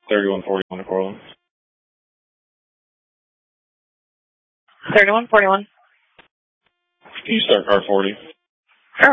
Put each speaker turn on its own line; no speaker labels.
3141 to Cortland.
3141.
Can you start car 40?